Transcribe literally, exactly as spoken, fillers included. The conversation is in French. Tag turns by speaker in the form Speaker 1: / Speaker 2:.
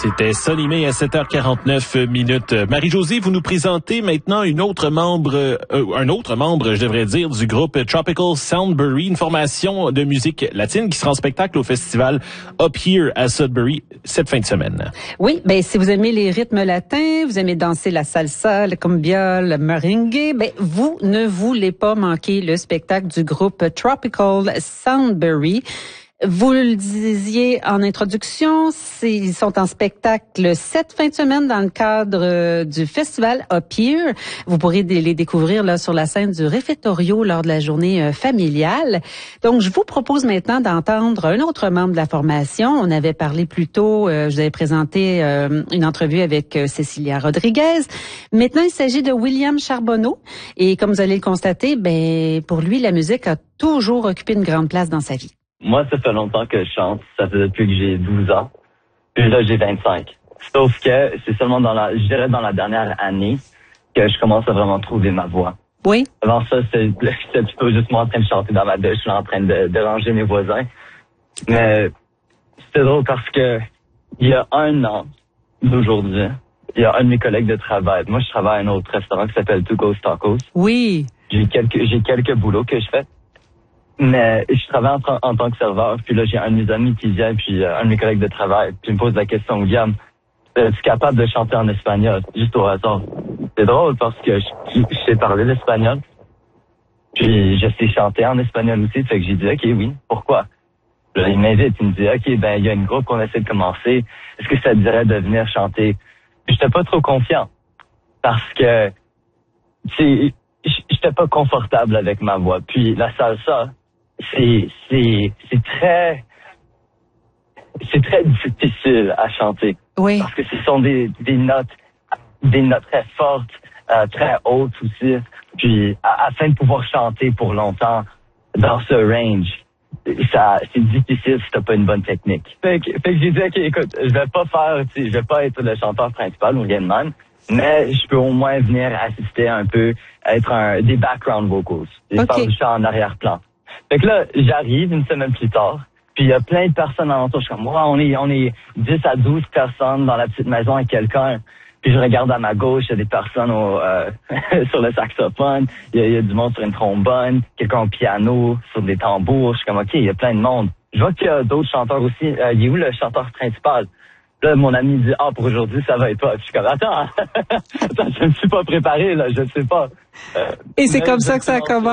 Speaker 1: C'était Sonny May à sept heures quarante-neuf minutes. Marie-Josée, vous nous présentez maintenant une autre membre, euh, un autre membre, je devrais dire, du groupe Tropical Soundbury, une formation de musique latine qui sera en spectacle au festival Up Here à Sudbury cette fin de semaine.
Speaker 2: Oui, ben si vous aimez les rythmes latins, vous aimez danser la salsa, le cumbia, le merengue, ben vous ne voulez pas manquer le spectacle du groupe Tropical Soundbury. Vous le disiez en introduction, ils sont en spectacle cette fin de semaine dans le cadre euh, du festival Up Here. Vous pourrez les découvrir là sur la scène du réfectorio lors de la journée euh, familiale. Donc, je vous propose maintenant d'entendre un autre membre de la formation. On avait parlé plus tôt, euh, je vous avais présenté euh, une entrevue avec euh, Cécilia Rodriguez. Maintenant, il s'agit de William Charbonneau. Et comme vous allez le constater, ben pour lui, la musique a toujours occupé une grande place dans sa vie.
Speaker 3: Moi, ça fait longtemps que je chante. Ça fait depuis que j'ai douze ans. Puis là, j'ai vingt-cinq. Sauf que c'est seulement dans la, je dirais dans la dernière année que je commence à vraiment trouver ma voix.
Speaker 2: Oui.
Speaker 3: Avant ça, c'était plutôt juste moi en train de chanter dans ma douche, là, en train de déranger mes voisins. Mais c'était drôle parce que il y a un an d'aujourd'hui, il y a un de mes collègues de travail. Moi, je travaille à un autre restaurant qui s'appelle Two Ghost Tacos.
Speaker 2: Oui.
Speaker 3: J'ai quelques, j'ai quelques boulots que je fais. Mais je travaille en, en tant que serveur, puis là, j'ai un de mes amis qui vient, puis euh, un de mes collègues de travail, puis il me pose la question, William, es-tu capable de chanter en espagnol, juste au hasard? C'est drôle parce que je, je, je sais parler l'espagnol, puis je sais chanter en espagnol aussi, fait que j'ai dit, OK, oui, pourquoi? Puis là, il m'invite, il me dit, OK, ben, il y a une groupe qu'on essaie de commencer, est-ce que ça te dirait de venir chanter? Puis j'étais pas trop confiant, parce que, tu sais, j'étais pas confortable avec ma voix, puis la salsa, c'est c'est c'est très c'est très difficile à chanter.
Speaker 2: Oui.
Speaker 3: Parce que ce sont des des notes des notes très fortes, euh, très hautes aussi. Puis à, afin de pouvoir chanter pour longtemps dans ce range, ça c'est difficile si t'as pas une bonne technique. Fait que, fait que j'ai dit OK, écoute, je vais pas faire, tu sais, je vais pas être le chanteur principal ou rien de même, mais je peux au moins venir assister un peu, être un des background vocals, et
Speaker 2: okay.
Speaker 3: faire du chant en arrière-plan. Fait que là, j'arrive une semaine plus tard, puis il y a plein de personnes alentour. Je suis comme, moi, on est, on est dix à douze personnes dans la petite maison avec quelqu'un. Puis je regarde à ma gauche, il y a des personnes au, euh, sur le saxophone, il y, a, il y a du monde sur une trombone, quelqu'un au piano, sur des tambours. Je suis comme, OK, il y a plein de monde. Je vois qu'il y a d'autres chanteurs aussi. Euh, il est où le chanteur principal? Là, mon ami dit, ah, pour aujourd'hui, ça va être toi. Puis je suis comme, attends, attends, je ne me suis pas préparé, là, je ne sais pas. Euh,
Speaker 2: Et c'est comme ça que ça commence.